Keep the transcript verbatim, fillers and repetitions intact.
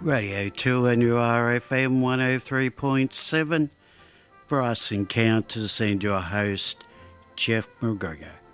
Radio two and your R F M one oh three point seven. Bryce Encounters and your host, Jeff McGregor.